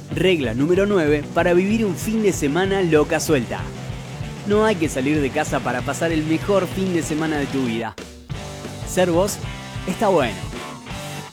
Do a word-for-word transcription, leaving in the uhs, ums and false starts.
Regla número nueve para vivir un fin de semana loca suelta. No hay que salir de casa para pasar el mejor fin de semana de tu vida. Ser vos está bueno.